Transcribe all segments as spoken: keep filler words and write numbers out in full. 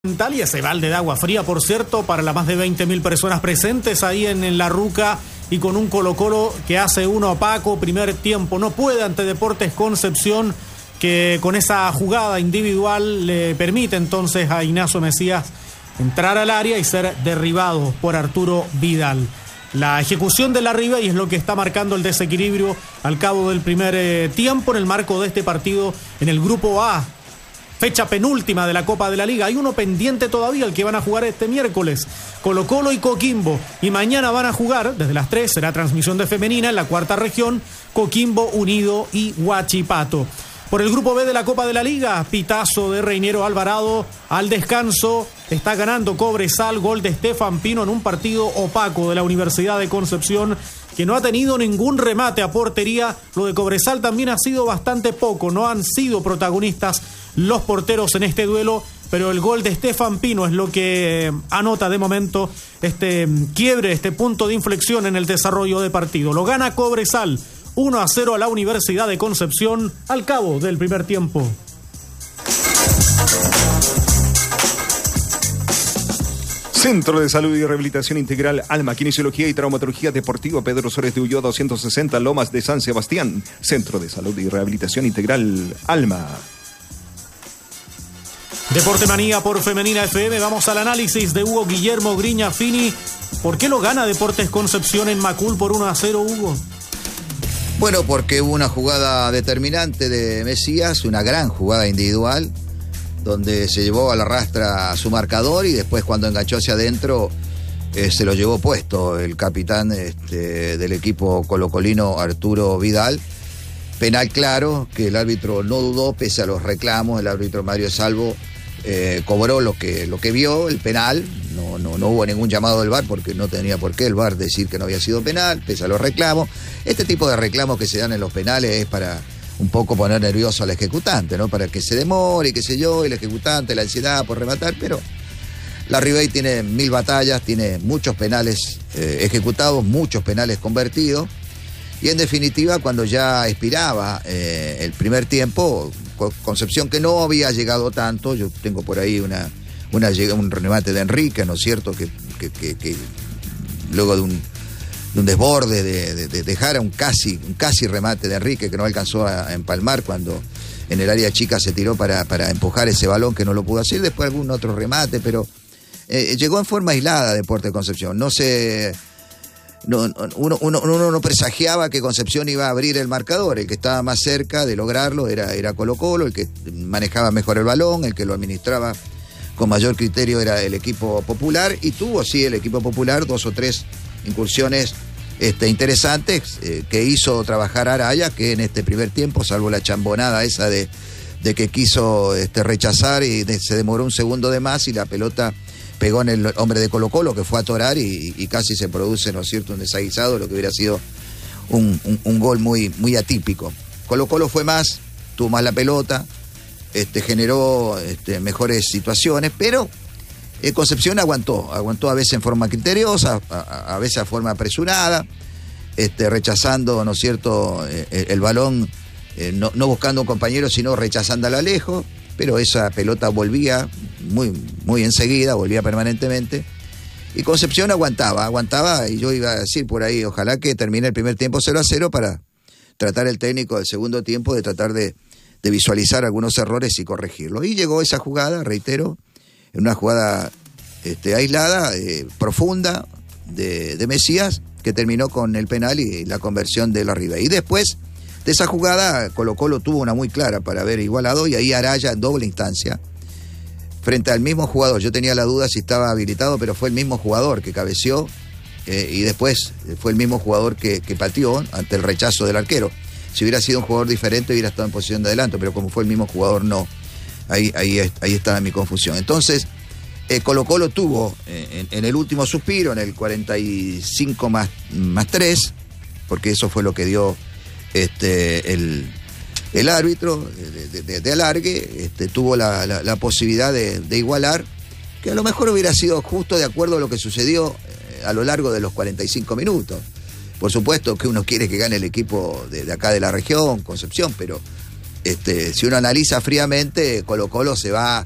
Y ese balde de agua fría, por cierto, para las más de veinte mil personas presentes ahí en, en La Ruca, y con un Colo-Colo que hace uno opaco, primer tiempo. No puede ante Deportes Concepción, que con esa jugada individual le permite entonces a Ignacio Mesías entrar al área y ser derribado por Arturo Vidal. La ejecución de Larribey es lo que está marcando el desequilibrio al cabo del primer eh, tiempo en el marco de este partido en el Grupo A. Fecha penúltima de la Copa de la Liga. Hay uno pendiente todavía, el que van a jugar este miércoles. Colo-Colo y Coquimbo. Y mañana van a jugar, desde las tres, será transmisión de femenina en la cuarta región, Coquimbo Unido y Huachipato. Por el Grupo B de la Copa de la Liga, pitazo de Reiniero Alvarado al descanso. Está ganando Cobresal, gol de Estefan Pino en un partido opaco de la Universidad de Concepción, que no ha tenido ningún remate a portería. Lo de Cobresal también ha sido bastante poco. No han sido protagonistas los porteros en este duelo, pero el gol de Estefan Pino es lo que eh, anota de momento este quiebre, este punto de inflexión en el desarrollo de partido. Lo gana Cobresal uno a cero a la Universidad de Concepción al cabo del primer tiempo. Centro de Salud y Rehabilitación Integral Alma, Kinesiología y Traumatología Deportiva Pedro Sores de Ulloa doscientos sesenta, Lomas de San Sebastián. Centro de Salud y Rehabilitación Integral Alma. Deporte Manía por Femenina F M. Vamos al análisis de Hugo Guillermo Griña Fini. ¿Por qué lo gana Deportes Concepción en Macul por uno a cero, Hugo? Bueno, porque hubo una jugada determinante de Mesías, una gran jugada individual, donde se llevó a la rastra a su marcador y después, cuando enganchó hacia adentro, eh, se lo llevó puesto el capitán este, del equipo colocolino, Arturo Vidal. Penal claro, que el árbitro no dudó, pese a los reclamos. El árbitro Mario Salvo eh, cobró lo que, lo que vio, el penal. No, no, no hubo ningún llamado del V A R, porque no tenía por qué el V A R decir que no había sido penal, pese a los reclamos. Este tipo de reclamos que se dan en los penales es para un poco poner nervioso al ejecutante, ¿no? Para que se demore y qué sé yo, y el ejecutante, la ansiedad por rematar, pero Larribey tiene mil batallas, tiene muchos penales eh, ejecutados, muchos penales convertidos, y en definitiva, cuando ya expiraba eh, el primer tiempo, Concepción, que no había llegado tanto, yo tengo por ahí una, una un remate de Enrique, ¿no es cierto?, que, que, que, que luego de un de un desborde, de, de, de dejar un casi, un casi remate de Enrique, que no alcanzó a empalmar cuando en el área chica se tiró para, para empujar ese balón, que no lo pudo hacer, después algún otro remate, pero eh, llegó en forma aislada Deportes Concepción. No se, no, uno, uno, uno no presagiaba que Concepción iba a abrir el marcador. El que estaba más cerca de lograrlo era, era Colo-Colo, el que manejaba mejor el balón, el que lo administraba con mayor criterio era el equipo popular, y tuvo sí el equipo popular dos o tres incursiones este, interesantes eh, que hizo trabajar a Araya, que en este primer tiempo, salvo la chambonada esa de, de que quiso este, rechazar y de, se demoró un segundo de más y la pelota pegó en el hombre de Colo-Colo, que fue a atorar y, y casi se produce, ¿no es cierto?, un desaguisado, lo que hubiera sido un, un, un gol muy, muy atípico. Colo-Colo fue más, tuvo más la pelota, este, generó este, mejores situaciones, pero Eh, Concepción aguantó, aguantó a veces en forma criteriosa, a, a veces a forma apresurada, este, rechazando, ¿no es cierto?, eh, el balón, eh, no, no buscando un compañero, sino rechazándola lejos, pero esa pelota volvía muy, muy enseguida, volvía permanentemente, y Concepción aguantaba, aguantaba, y yo iba a decir por ahí, ojalá que termine el primer tiempo cero a cero para tratar el técnico del segundo tiempo de tratar de, de visualizar algunos errores y corregirlos. Y llegó esa jugada, reitero, en una jugada este, aislada, eh, profunda, de, de Mesías, que terminó con el penal y la conversión de Larribey. Y después de esa jugada, Colo-Colo tuvo una muy clara para haber igualado, y ahí Araya en doble instancia, frente al mismo jugador. Yo tenía la duda si estaba habilitado, pero fue el mismo jugador que cabeció, eh, y después fue el mismo jugador que, que pateó ante el rechazo del arquero. Si hubiera sido un jugador diferente, hubiera estado en posición de adelanto, pero como fue el mismo jugador, no. Ahí, ahí, ahí estaba mi confusión. Entonces, eh, Colo-Colo tuvo eh, en, en el último suspiro, en el cuarenta y cinco más tres, porque eso fue lo que dio este, el, el árbitro de, de, de alargue, este, tuvo la, la, la posibilidad de, de igualar, que a lo mejor hubiera sido justo de acuerdo a lo que sucedió eh, a lo largo de los cuarenta y cinco minutos. Por supuesto que uno quiere que gane el equipo de, de acá de la región, Concepción, pero Este, si uno analiza fríamente, Colo-Colo se va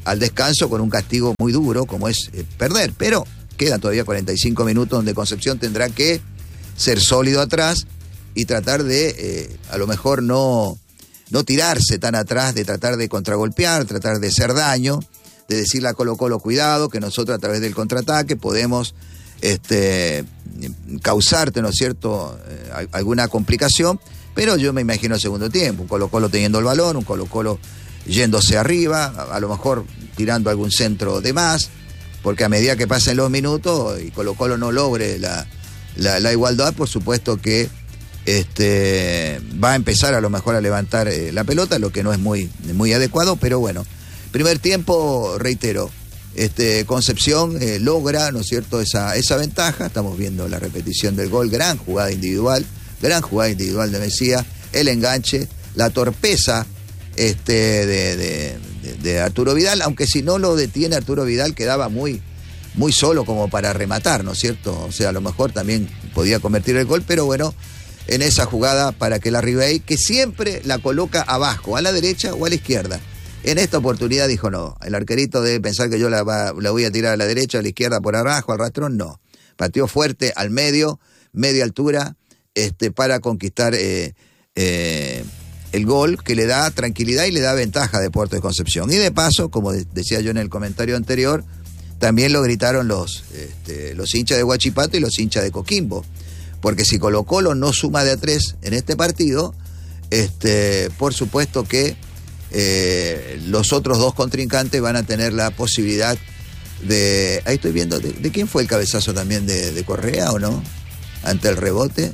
al descanso con un castigo muy duro como es eh, perder. Pero quedan todavía cuarenta y cinco minutos donde Concepción tendrá que ser sólido atrás y tratar de, eh, a lo mejor no, no tirarse tan atrás, de tratar de contragolpear, tratar de hacer daño, de decirle a Colo Colo cuidado, que nosotros a través del contraataque podemos este, causarte, ¿no es cierto?, eh, alguna complicación. Pero yo me imagino el segundo tiempo, un Colo Colo teniendo el balón, un Colo Colo yéndose arriba, a, a lo mejor tirando algún centro de más, porque a medida que pasen los minutos y Colo Colo no logre la, la, la igualdad, por supuesto que este, va a empezar a lo mejor a levantar eh, la pelota, lo que no es muy, muy adecuado, pero bueno. Primer tiempo, reitero, este, Concepción eh, logra, ¿no es cierto?, esa, esa ventaja. Estamos viendo la repetición del gol, gran jugada individual, gran jugada individual de Mesías, el enganche, la torpeza este, de, de, de, de Arturo Vidal, aunque si no lo detiene Arturo Vidal quedaba muy, muy solo como para rematar, ¿no es cierto? O sea, a lo mejor también podía convertir el gol, pero bueno, en esa jugada para que la Ribey, que siempre la coloca abajo, a la derecha o a la izquierda. En esta oportunidad dijo no, el arquerito debe pensar que yo la, va, la voy a tirar a la derecha, a la izquierda, por abajo, al rastrón, no. Pateó fuerte, al medio, media altura, este, para conquistar eh, eh, el gol que le da tranquilidad y le da ventaja a Deportes Concepción. Y de paso, como de, decía yo en el comentario anterior, también lo gritaron los, este, los hinchas de Huachipato y los hinchas de Coquimbo. Porque si Colo Colo no suma de a tres en este partido, este, por supuesto que eh, los otros dos contrincantes van a tener la posibilidad de... Ahí estoy viendo, ¿de, de quién fue el cabezazo también? ¿De, de Correa o no? Ante el rebote.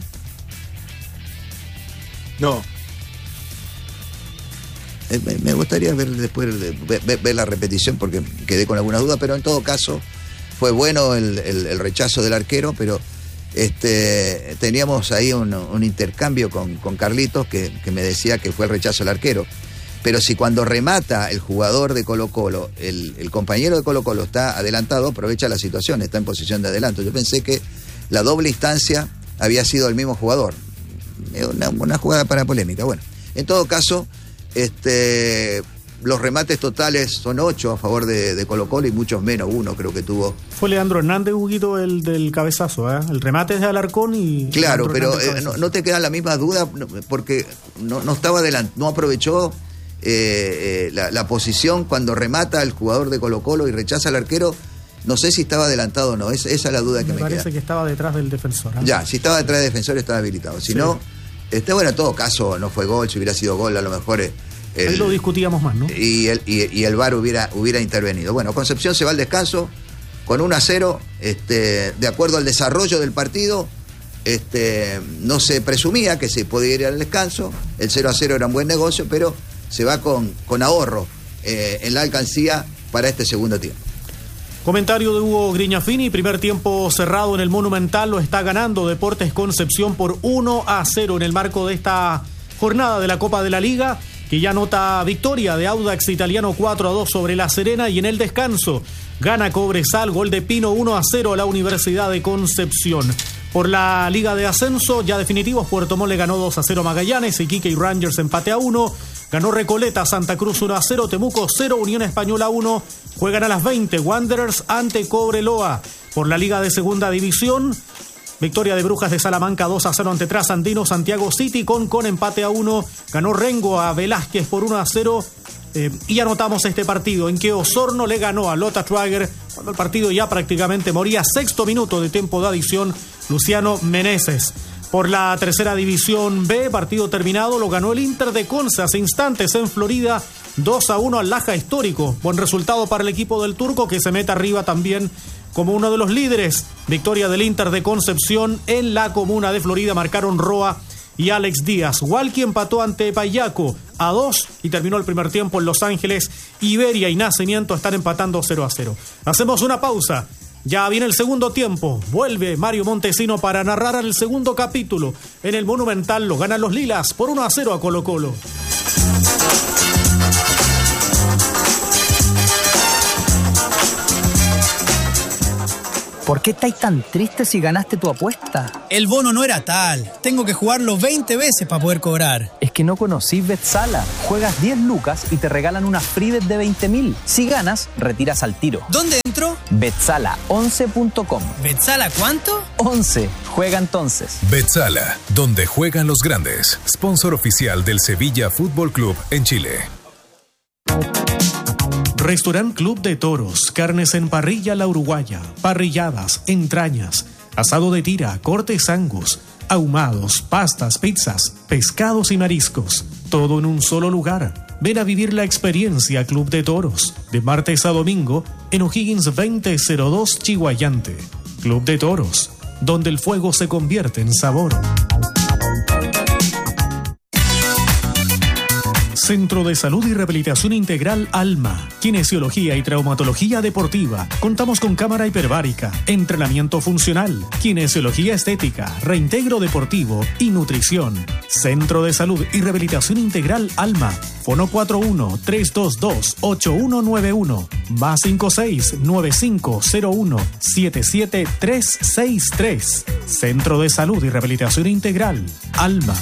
No. Eh, me, me gustaría ver después ver, ver la repetición porque quedé con alguna duda, pero en todo caso fue bueno el, el, el rechazo del arquero, pero este, teníamos ahí un, un intercambio con, con Carlitos que, que me decía que fue el rechazo del arquero. Pero si cuando remata el jugador de Colo Colo, el, el compañero de Colo Colo está adelantado, aprovecha la situación, está en posición de adelanto. Yo pensé que la doble instancia había sido el mismo jugador. Una, una jugada para polémica. Bueno, en todo caso, este, los remates totales son ocho a favor de, de Colo Colo y muchos menos, uno creo que tuvo. Fue Leandro Hernández, Huguito, el del cabezazo, ¿eh? El remate es de Alarcón y... Claro, pero eh, no, no te queda la misma duda porque no, no estaba adelante, no aprovechó eh, eh, la, la posición cuando remata el jugador de Colo Colo y rechaza al arquero. No sé si estaba adelantado o no, es, esa es la duda que me, me parece queda. Que estaba detrás del defensor, ¿eh? Ya, si estaba detrás del defensor estaba habilitado. Si sí. no, este, bueno, en todo caso no fue gol, si hubiera sido gol a lo mejor... El, ahí lo discutíamos más, ¿no? Y el, y, y el V A R hubiera, hubiera intervenido. Bueno, Concepción se va al descanso con uno a cero, este, de acuerdo al desarrollo del partido, este, no se presumía que se podía ir al descanso, el cero a cero era un buen negocio, pero se va con, con ahorro eh, en la alcancía para este segundo tiempo. Comentario de Hugo Grignafini, primer tiempo cerrado en el Monumental, lo está ganando Deportes Concepción por uno a cero en el marco de esta jornada de la Copa de la Liga, que ya anota victoria de Audax Italiano cuatro a dos sobre La Serena, y en el descanso gana Cobresal, gol de Pino uno a cero a la Universidad de Concepción. Por la Liga de Ascenso, ya definitivos, Puerto Montt le ganó dos a cero a Magallanes, Iquique y Rangers empate a uno, ganó Recoleta, Santa Cruz uno a cero, Temuco cero, Unión Española uno, juegan a las veinte, Wanderers ante Cobreloa. Por la Liga de Segunda División, victoria de Brujas de Salamanca dos a cero ante Trasandino, Santiago City con, con empate a uno, ganó Rengo a Velázquez por uno a cero, eh, y anotamos este partido en que Osorno le ganó a Lota Schwager cuando el partido ya prácticamente moría, sexto minuto de tiempo de adición, Luciano Meneses. Por la tercera división B, partido terminado, lo ganó el Inter de Conce hace instantes en Florida, dos a uno al Laja Histórico. Buen resultado para el equipo del turco que se mete arriba también como uno de los líderes. Victoria del Inter de Concepción en la comuna de Florida, marcaron Roa y Alex Díaz. Walkie empató ante Payaco a dos y terminó el primer tiempo en Los Ángeles. Iberia y Nacimiento están empatando cero a cero. Hacemos una pausa. Ya viene el segundo tiempo. Vuelve Mario Montesino para narrar el segundo capítulo. En el Monumental lo ganan los Lilas por uno a cero a Colo Colo. ¿Por qué estáis tan tristes si ganaste tu apuesta? El bono no era tal. Tengo que jugarlo veinte veces para poder cobrar. Es que no conocís Betsala. Juegas diez lucas y te regalan una free bet de veinte mil. Si ganas, retiras al tiro. ¿Dónde entro? Betsala once punto com. ¿Betsala cuánto? once. Juega entonces. Betsala, donde juegan los grandes. Sponsor oficial del Sevilla Fútbol Club en Chile. Restaurant Club de Toros, carnes en parrilla La Uruguaya, parrilladas, entrañas, asado de tira, cortes angus, ahumados, pastas, pizzas, pescados y mariscos, todo en un solo lugar. Ven a vivir la experiencia Club de Toros, de martes a domingo, en O'Higgins veinte cero dos Chihuayante. Club de Toros, donde el fuego se convierte en sabor. Centro de Salud y Rehabilitación Integral Alma, Kinesiología y Traumatología Deportiva. Contamos con cámara hiperbárica, entrenamiento funcional, kinesiología estética, reintegro deportivo y nutrición. Centro de Salud y Rehabilitación Integral Alma. Fono cuatro uno, tres dos dos, ocho uno nueve uno, más cinco seis, nueve cinco cero uno, siete siete tres seis tres. Centro de Salud y Rehabilitación Integral Alma.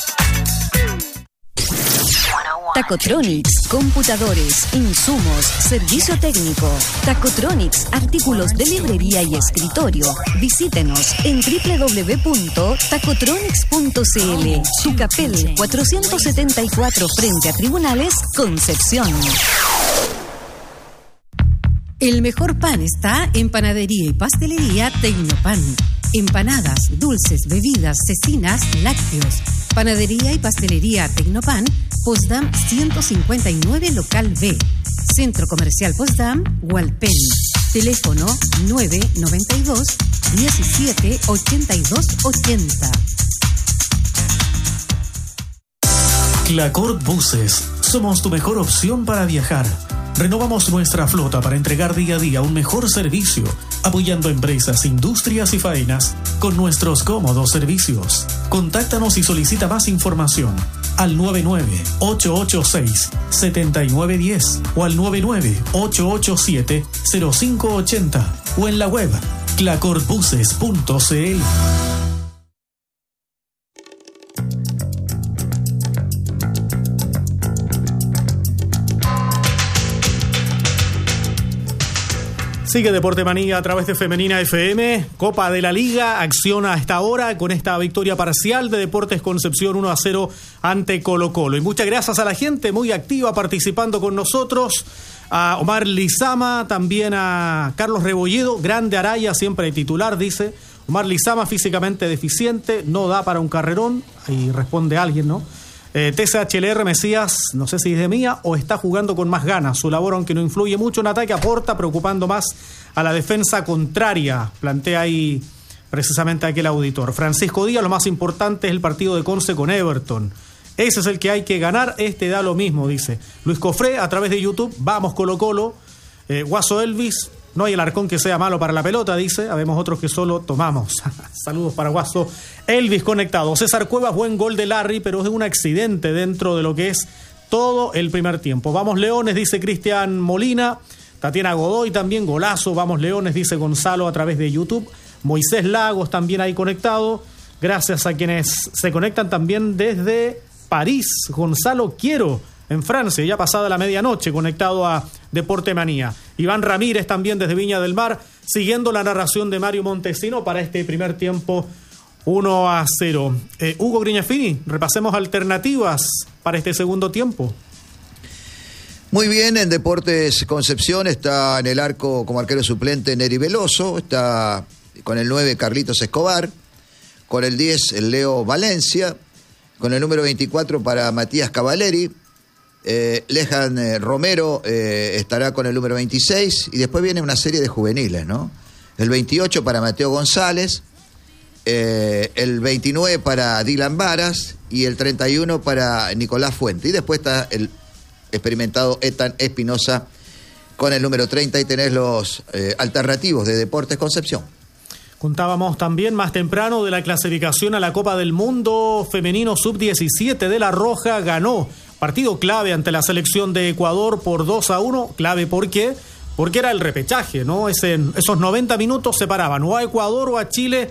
Tacotronics, computadores, insumos, servicio técnico. Tacotronics, artículos de librería y escritorio. Visítenos en doble u doble u doble u punto tacotronics punto c l. Tucapel cuatrocientos setenta y cuatro frente a Tribunales, Concepción. El mejor pan está en Panadería y Pastelería Tecnopan. Empanadas, dulces, bebidas, cecinas, lácteos. Panadería y Pastelería Tecnopan, Potsdam ciento cincuenta y nueve, Local B. Centro Comercial Potsdam, Hualpén. Teléfono nueve noventa y dos, diecisiete, ochenta y dos, ochenta. Clacort Buses. Somos tu mejor opción para viajar. Renovamos nuestra flota para entregar día a día un mejor servicio, apoyando empresas, industrias y faenas con nuestros cómodos servicios. Contáctanos y solicita más información al nueve nueve, ocho ocho seis, siete nueve uno cero o al nueve nueve, ocho ocho siete, cero cinco ocho cero o en la web clacort buses punto c l. Sigue Deporte Manía a través de Femenina F M, Copa de la Liga, acciona a esta hora con esta victoria parcial de Deportes Concepción uno a cero ante Colo Colo. Y muchas gracias a la gente muy activa participando con nosotros, a Omar Lizama, también a Carlos Rebolledo, grande Araya, siempre titular, dice. Omar Lizama físicamente deficiente, no da para un carrerón, ahí responde alguien, ¿no? Eh, T C H L R Mesías, no sé si es de mía o está jugando con más ganas. Su labor, aunque no influye mucho en ataque, aporta preocupando más a la defensa contraria. Plantea ahí precisamente aquel auditor. Francisco Díaz, lo más importante es el partido de Conce con Everton. Ese es el que hay que ganar, este da lo mismo, dice. Luis Cofré, a través de YouTube, vamos Colo Colo. Eh, Guaso Elvis, no hay Alarcón que sea malo para la pelota, dice. Habemos otros que solo tomamos. Saludos para Guaso Elvis conectado. César Cuevas, buen gol de Larry, pero es de un accidente dentro de lo que es todo el primer tiempo. Vamos Leones, dice Cristian Molina. Tatiana Godoy también, golazo. Vamos Leones, dice Gonzalo a través de YouTube. Moisés Lagos también ahí conectado. Gracias a quienes se conectan también desde París. Gonzalo Quiero, en Francia, ya pasada la medianoche, conectado a Deporte Manía. Iván Ramírez también desde Viña del Mar, siguiendo la narración de Mario Montesino para este primer tiempo uno a cero. Eh, Hugo Griñafini, repasemos alternativas para este segundo tiempo. Muy bien, en Deportes Concepción está en el arco como arquero suplente Neri Veloso, está con el nueve Carlitos Escobar, con el diez el Leo Valencia, con el número veinticuatro para Matías Cavaleri. Eh, Lejan eh, Romero eh, estará con el número veintiséis y después viene una serie de juveniles, ¿no? El veintiocho para Mateo González, eh, el veintinueve para Dylan Varas y el treinta y uno para Nicolás Fuente. Y después está el experimentado Ethan Espinosa con el número treinta y tenés los eh, alternativos de Deportes Concepción. Contábamos también más temprano de la clasificación a la Copa del Mundo femenino sub diecisiete de La Roja, ganó. Partido clave ante la selección de Ecuador por dos a uno. Clave, ¿por qué? Porque era el repechaje, ¿no? Ese, esos noventa minutos separaban o a Ecuador o a Chile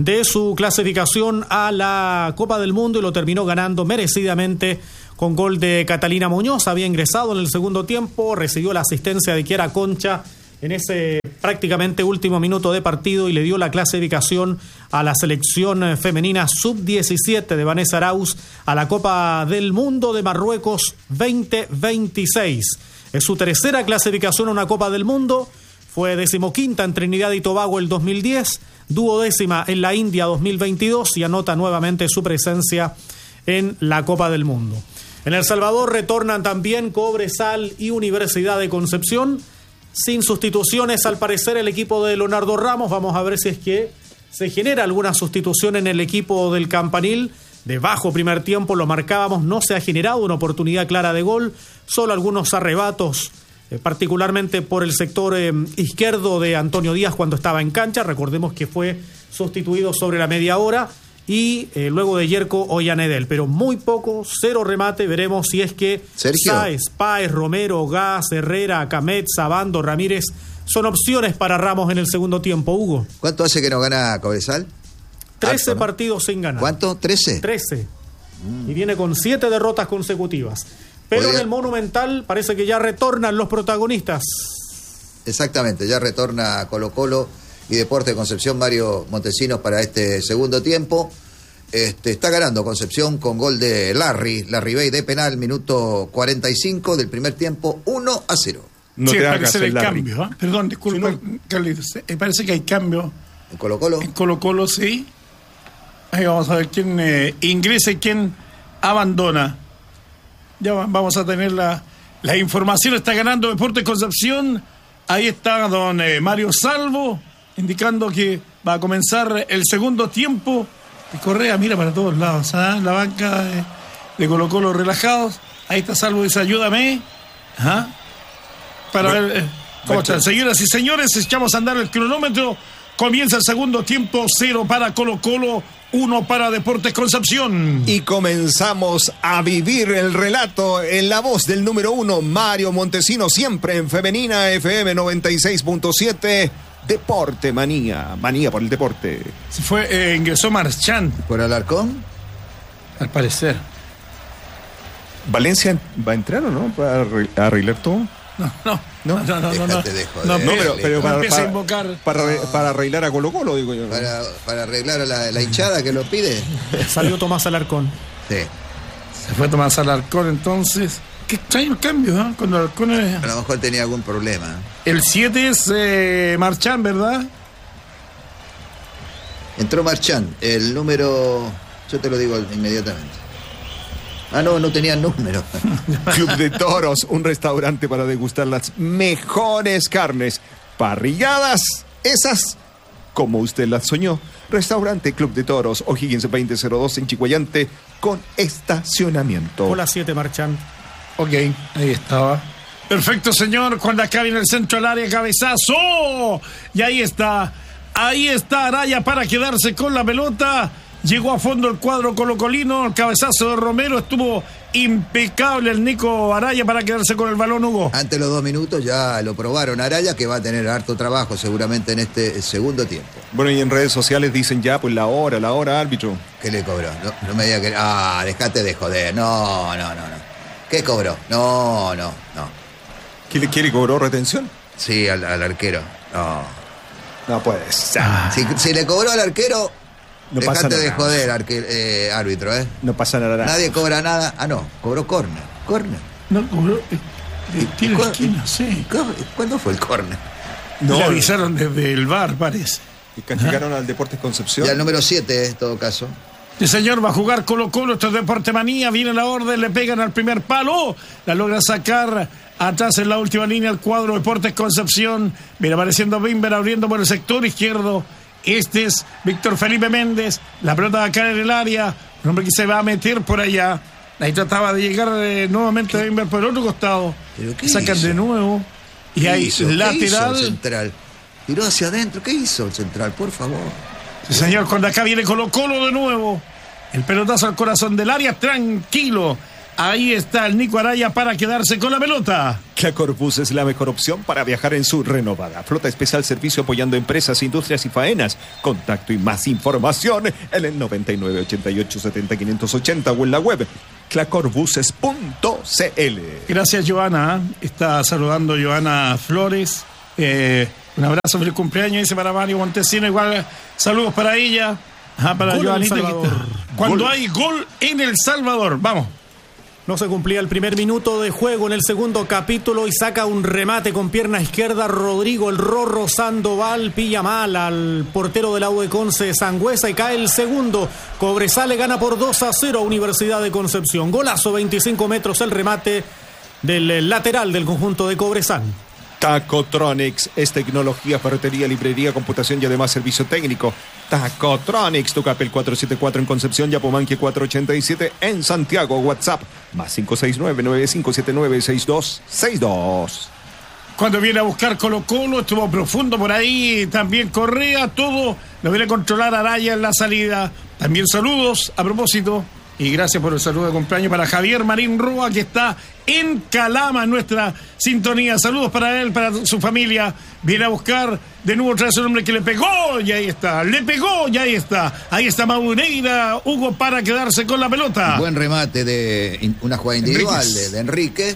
de su clasificación a la Copa del Mundo y lo terminó ganando merecidamente con gol de Catalina Muñoz. Había ingresado en el segundo tiempo, recibió la asistencia de Kiara Concha en ese prácticamente último minuto de partido y le dio la clasificación a la selección femenina sub diecisiete de Vanessa Arauz a la Copa del Mundo de Marruecos veinte veintiséis. Es su tercera clasificación a una Copa del Mundo, fue decimoquinta en Trinidad y Tobago el dos mil diez, duodécima en la India dos mil veintidós y anota nuevamente su presencia en la Copa del Mundo. En El Salvador retornan también Cobresal y Universidad de Concepción. Sin sustituciones, al parecer, el equipo de Leonardo Ramos. Vamos a ver si es que se genera alguna sustitución en el equipo del Campanil. De bajo primer tiempo, lo marcábamos, no se ha generado una oportunidad clara de gol, solo algunos arrebatos, eh, particularmente por el sector eh, izquierdo de Antonio Díaz cuando estaba en cancha. Recordemos que fue sustituido sobre la media hora. Y eh, luego de Yerko Ollanedel, pero muy poco, cero remate. Veremos si es que Sergio. Sáez, Páez, Romero, Gas, Herrera, Camet, Sabando, Ramírez son opciones para Ramos en el segundo tiempo. Hugo. ¿Cuánto hace que no gana Cobresal? trece Harto, ¿no? partidos sin ganar. ¿Cuánto? ¿trece? trece. Mm. Y viene con siete derrotas consecutivas. Pero Podría... en el Monumental parece que ya retornan los protagonistas. Exactamente, ya retorna Colo Colo y Deportes Concepción, Mario Montesinos, para este segundo tiempo. Este, está ganando Concepción con gol de Larry, Larry Bay de penal, minuto cuarenta y cinco del primer tiempo, uno a cero. No sí, te parece el cambio, ¿eh? Perdón, disculpa, sí, no. Carlitos. Eh, parece que hay cambio. ¿En Colo Colo? En Colo Colo, sí. Ahí vamos a ver quién eh, ingresa y quién abandona. Ya vamos a tener la, la información. Está ganando Deportes Concepción. Ahí está don eh, Mario Salvo, indicando que va a comenzar el segundo tiempo. Y Correa mira para todos lados, ¿ah? La banca de, de Colo Colo relajados. Ahí está Salvo, dice ayúdame. ¿Ah? Para bueno, ver eh, cómo bueno, están. Señoras y señores, echamos a andar el cronómetro. Comienza el segundo tiempo, cero para Colo Colo, uno para Deportes Concepción. Y comenzamos a vivir el relato en la voz del número uno, Mario Montesinos, siempre en Femenina F M noventa y seis punto siete. Deporte Manía, manía por el deporte. Se fue, eh, ingresó Marchán. ¿Por Alarcón? Al parecer. ¿Valencia va a entrar o no? ¿Para arreglar todo? No, no, no, no, no, no, no, no, no, no, pero, pero para, para, para, invocar. para, para arreglar a Colo Colo, digo yo. Para, para arreglar a la, la hinchada que lo pide. Salió Tomás Alarcón. Sí. Se fue Tomás Alarcón, entonces. Qué extraño el cambio, ¿eh? Cuando Alarcón es... A lo mejor tenía algún problema. El siete es eh, Marchán, ¿verdad? Entró Marchán, el número... Yo te lo digo inmediatamente. Ah, no, no tenía número. Club de Toros, un restaurante para degustar las mejores carnes. Parrilladas, esas como usted las soñó. Restaurante Club de Toros, O'Higgins veinte cero dos en Chihuayante, con estacionamiento. Hola siete, Marchán. Ok, ahí estaba. Perfecto, señor. Cuando acá viene el centro al área, cabezazo. Y ahí está. Ahí está Araya para quedarse con la pelota. Llegó a fondo el cuadro colocolino. El cabezazo de Romero. Estuvo impecable el Nico Araya para quedarse con el balón, Hugo. Antes de los dos minutos ya lo probaron Araya, que va a tener harto trabajo seguramente en este segundo tiempo. Bueno, y en redes sociales dicen ya, pues la hora, la hora, árbitro. ¿Qué le cobró? No, no me diga que... Ah, dejate de joder. No, no, no, no. ¿Qué cobró? No, no, no. ¿Qué le quiere? ¿Cobró retención? Sí, al, al arquero. No. No puede ser. Si, si le cobró al arquero, no dejate de joder, arque, eh, árbitro, ¿eh? No pasa nada. Nadie cobra nada. Ah, no, cobró córner. Córner. No, cobró... Eh, eh, tiene cu- esquina, sí. ¿Cuándo fue el córner? No, le avisaron desde el V A R, parece. Y castigaron al Deportes Concepción. Ya el número siete, en todo caso. El señor va a jugar Colo Colo, esto es Deporte Manía, viene la orden, le pegan al primer palo, la logra sacar atrás en la última línea el cuadro Deportes Concepción, viene apareciendo Bimber abriendo por el sector izquierdo, este es Víctor Felipe Méndez, la pelota va a caer en el área, un hombre que se va a meter por allá, ahí trataba de llegar eh, nuevamente Bimber por el otro costado, sacan hizo? de nuevo, y ahí hizo? lateral. ¿Qué hizo el central? Tiró hacia adentro, ¿qué hizo el central? Por favor. Sí, señor, cuando acá viene Colo Colo de nuevo. El pelotazo al corazón del área, tranquilo. Ahí está el Nico Araya para quedarse con la pelota. Clacorbus es la mejor opción para viajar en su renovada flota especial, servicio apoyando empresas, industrias y faenas. Contacto y más información en el noventa y nueve, ochenta y ocho, setenta, quinientos ochenta o en la web clacorbuses punto c l. Gracias, Joana. Está saludando Joana Flores. Eh, un abrazo, feliz cumpleaños, dice para Mario Montesino. Igual saludos para ella. Ajá, para Joanita. Cuando gol. Hay gol en El Salvador, vamos. No se cumplía el primer minuto de juego en el segundo capítulo y saca un remate con pierna izquierda Rodrigo el Rorro Sandoval, pilla mal al portero del U de Conce, Sangüesa, y cae el segundo. Cobresal le gana por dos a cero a Universidad de Concepción. Golazo, veinticinco metros el remate del lateral del conjunto de Cobresal. Tacotronics es tecnología, ferretería, librería, computación y además servicio técnico. Tacotronics, Tucapel cuatrocientos setenta y cuatro en Concepción, Yapomanque cuatrocientos ochenta y siete en Santiago. WhatsApp más cinco seis nueve, nueve cinco siete nueve, seis dos seis dos. Cuando viene a buscar Colo Colo, estuvo profundo por ahí, también Correa, todo lo viene a controlar Araya en la salida. También saludos a propósito. Y gracias por el saludo de cumpleaños para Javier Marín Roa, que está en Calama, en nuestra sintonía. Saludos para él, para su familia. Viene a buscar de nuevo otra vez un hombre que le pegó, y ahí está. Le pegó, y ahí está. Ahí está Maureira, Hugo, para quedarse con la pelota. Buen remate de una jugada individual de, de Enrique.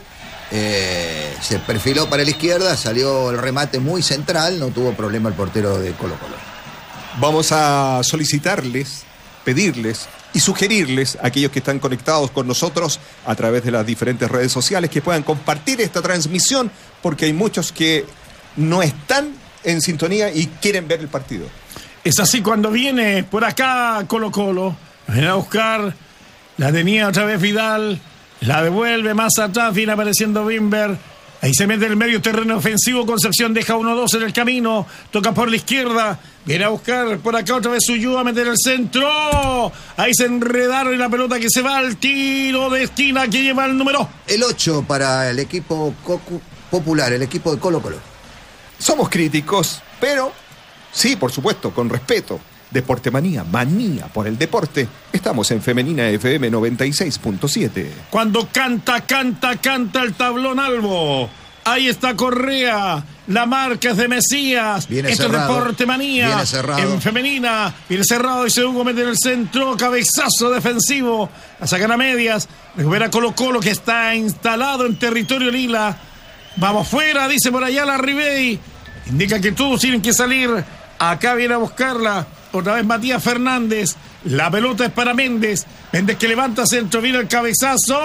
Eh, se perfiló para la izquierda, salió el remate muy central, no tuvo problema el portero de Colo Colo. Vamos a solicitarles, pedirles y sugerirles a aquellos que están conectados con nosotros a través de las diferentes redes sociales que puedan compartir esta transmisión, porque hay muchos que no están en sintonía y quieren ver el partido. Es así, cuando viene por acá Colo Colo, viene a buscar, la tenía otra vez Vidal, la devuelve más atrás, viene apareciendo Bimber. Ahí se mete en el medio terreno ofensivo, Concepción deja uno dos en el camino, toca por la izquierda, viene a buscar por acá otra vez Ulloa, a meter el centro, ahí se enredaron y la pelota que se va al tiro de esquina que lleva el número. El ocho para el equipo Cocu popular, el equipo de Colo Colo. Somos críticos, pero sí, por supuesto, con respeto. Deporte Manía, manía por el deporte. Estamos en Femenina F M noventa y seis punto siete. Cuando canta, canta, canta el tablón Albo. Ahí está Correa, la marca es de Mesías. Viene Esto cerrado. Es Deporte Manía. Viene cerrado. En femenina, viene cerrado y se Hugo mete en el centro, cabezazo defensivo. La sacan a medias, recupera Colo Colo que está instalado en territorio lila. Vamos fuera, dice por allá la Ribey. Indica que todos tienen que salir. Acá viene a buscarla. Otra vez Matías Fernández. La pelota es para Méndez. Méndez que levanta centro, viene el cabezazo.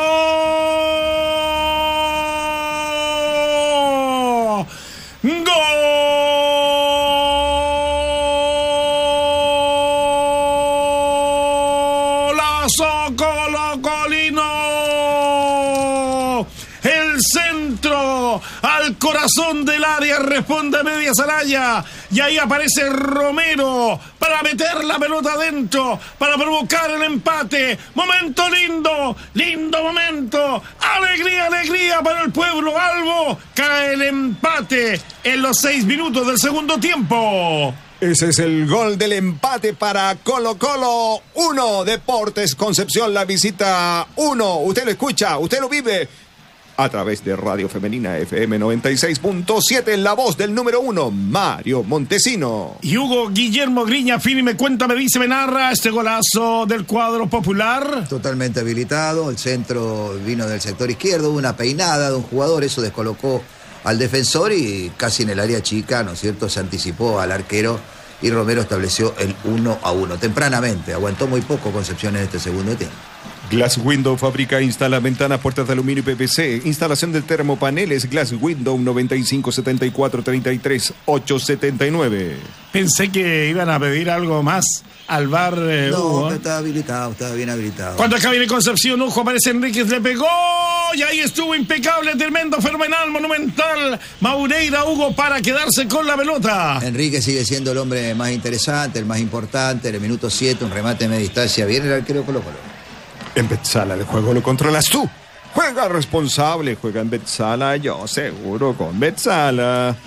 ¡Golazo colocolino! El centro al corazón del área, responde Media Salaya. Y ahí aparece Romero para meter la pelota adentro, para provocar el empate. Momento lindo, lindo momento. Alegría, alegría para el pueblo Albo. Cae el empate en los seis minutos del segundo tiempo. Ese es el gol del empate para Colo Colo. Uno, Deportes Concepción, la visita uno. Usted lo escucha, usted lo vive a través de Radio Femenina F M noventa y seis punto siete, la voz del número uno, Mario Montesino. Y Hugo Guillermo Griña, Fini, me cuenta, me dice, me narra este golazo del cuadro popular. Totalmente habilitado, el centro vino del sector izquierdo, una peinada de un jugador, eso descolocó al defensor y casi en el área chica, ¿no es cierto?, se anticipó al arquero y Romero estableció el uno a uno. Tempranamente, aguantó muy poco Concepción en este segundo tiempo. Glass Window fabrica e instala ventanas, puertas de aluminio y P V C. Instalación de termopaneles. Glass Window noventa y cinco, setenta y cuatro, treinta y tres, ochocientos setenta y nueve. Pensé que iban a pedir algo más al bar. Eh, no, Hugo, ¿eh? Está habilitado, está bien habilitado. Cuando acá viene Concepción, ojo, aparece Enríquez, le pegó. Y ahí estuvo impecable, tremendo, fenomenal, monumental. Maureira, Hugo, para quedarse con la pelota. Enrique sigue siendo el hombre más interesante, el más importante. En el minuto siete, un remate de media distancia. Viene el arquero Colo Colo. En Betzala el juego lo controlas tú. Juega responsable, juega en Betzala, yo seguro con Betzala.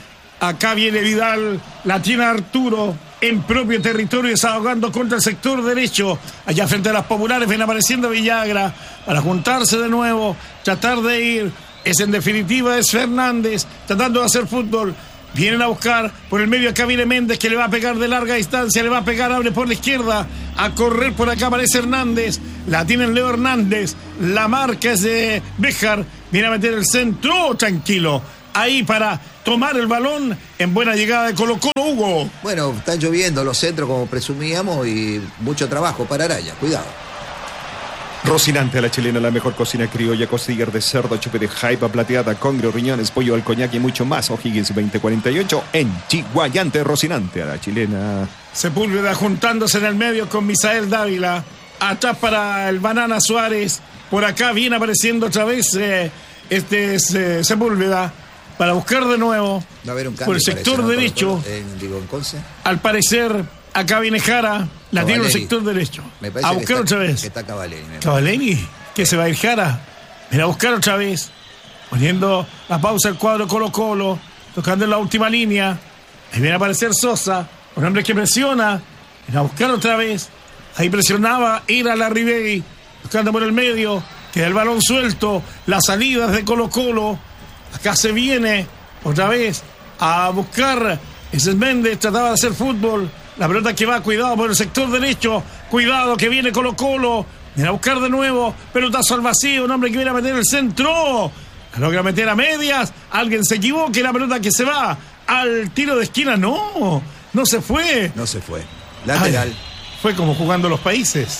Acá viene Vidal, la tiene Arturo en propio territorio, desahogando contra el sector derecho. Allá frente a las populares viene apareciendo Villagra para juntarse de nuevo, tratar de ir. Es en definitiva, es Fernández tratando de hacer fútbol. Vienen a buscar por el medio, acá viene Méndez, que le va a pegar de larga distancia, le va a pegar, abre por la izquierda, a correr por acá aparece Hernández, la tiene Leo Hernández, la marca es de Béjar, viene a meter el centro, tranquilo, ahí para tomar el balón, en buena llegada de Colo Colo, Hugo. Bueno, están lloviendo los centros como presumíamos y mucho trabajo para Araya, cuidado. Rocinante a la chilena, la mejor cocina criolla, costillar de cerdo, chupe de jaiba plateada, congrio, riñones, pollo al coñac y mucho más. O'Higgins veinte cuarenta y ocho en Chiguayante. Rocinante a la chilena. Sepúlveda juntándose en el medio con Misael Dávila. Atrás para el Banana Suárez. Por acá viene apareciendo otra vez eh, este es, eh, Sepúlveda para buscar de nuevo Va a haber un cambio, por el sector parece, ¿no? derecho. Por, en, digo, en Conce. Al parecer, acá viene Jara. La Cavalleri. tiene en el sector derecho. Me parece A que buscar está, otra vez. que está Cavalleri. Cavalleri, que se va a ir Jara. Viene a buscar otra vez. Poniendo la pausa el cuadro Colo Colo. Tocando en la última línea. Ahí viene a aparecer Sosa. Un hombre que presiona. Viene a buscar otra vez. Ahí presionaba. Era la Ribey. Buscando por el medio. Queda el balón suelto. Las salidas de Colo Colo. Acá se viene otra vez a buscar. Ese es Méndez. Trataba de hacer fútbol. La pelota que va, cuidado por el sector derecho. Cuidado que viene Colo Colo. Viene a buscar de nuevo. Pelotazo al vacío. Un hombre que viene a meter el centro. La logra meter a medias. Alguien se equivoca y la pelota que se va al tiro de esquina. No, no se fue. No se fue. Lateral. Ay, fue como jugando los países.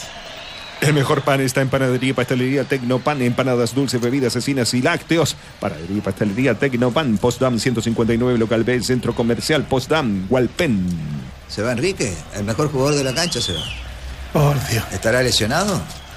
El mejor pan está en Panadería y Pastelería Tecnopan, empanadas dulces, bebidas, cecinas y lácteos. Panadería y Pastelería Tecnopan, Postdam ciento cincuenta y nueve, local B, Centro Comercial Postdam, Hualpén. ¿Se va Enrique? ¿El mejor jugador de la cancha se va? Por Dios. ¿Estará lesionado?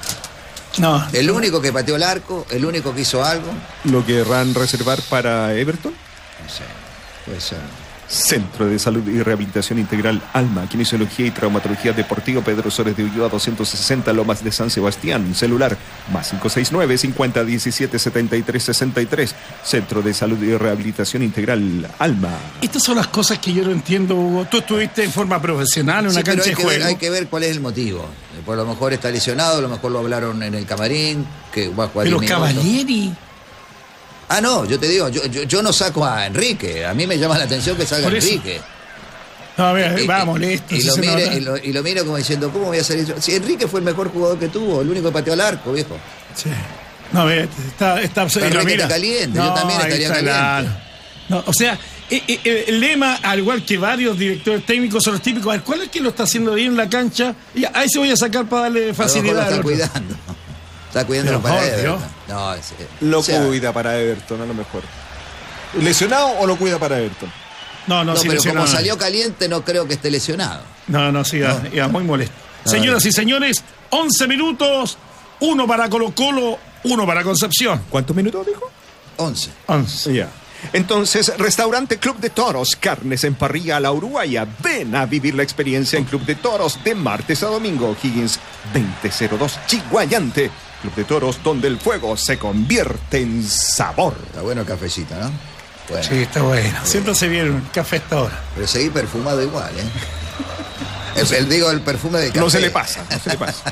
No. El único que pateó el arco, el único que hizo algo. ¿Lo querrán reservar para Everton? No sé, puede ser. Centro de Salud y Rehabilitación Integral Alma, Kinesiología y Traumatología Deportiva, Pedro Sores de Ulloa doscientos sesenta, Lomas de San Sebastián. Celular más cinco seis nueve, cincuenta diecisiete, setenta y tres sesenta y tres. Centro de Salud y Rehabilitación Integral Alma. Estas son las cosas que yo no entiendo, Hugo. Tú estuviste en forma profesional en una Sí, pero cancha hay de que juego. ver, hay que ver cuál es el motivo. Por lo mejor está lesionado, a lo mejor lo hablaron en el camarín, que va a jugar Pero diez minutos. Cavalleri. Ah, no, yo te digo, yo, yo, yo no saco a Enrique. A mí me llama la atención que salga Por eso. Enrique. No, a ver, Y- vamos, y- listo. Y, si lo se mire, nota. y, lo, y lo miro como diciendo, ¿cómo voy a salir yo? Si Enrique fue el mejor jugador que tuvo, el único que pateó al arco, viejo. Sí. No, a ver, está, está, Está y lo requete mira. caliente, yo también ahí estaría está, caliente. claro. No, o sea, eh, eh, el lema, al igual que varios directores técnicos, son los típicos. A ver, ¿cuál es que lo está haciendo bien en la cancha? Y ahí se voy a sacar para darle A lo mejor facilidad. lo al está otro. cuidando. Está cuidándolo Pero, para por Everton. Dios. No, es, eh, Lo o sea, cuida para Everton, a lo mejor. ¿Lesionado o lo cuida para Everton? No, no, No, sí, pero lesionado. como salió caliente, no creo que esté lesionado. No, no, sí, iba, iba muy molesto. No, Señoras no. y señores, once minutos, uno para Colo Colo, uno para Concepción. ¿Cuántos minutos dijo? once. once. Ya. Entonces, Restaurante Club de Toros, carnes en parrilla a la uruguaya. Ven a vivir la experiencia en Club de Toros de martes a domingo. Higgins veinte cero dos, Chiguayante. Club de Toros, donde el fuego se convierte en sabor. Está bueno el cafecito, ¿no? Bueno, Sí, está bueno. Siempre se viene un café a esta hora. pero seguí perfumado igual, ¿eh? El, el- digo, el perfume de café. No se le pasa, no se le pasa.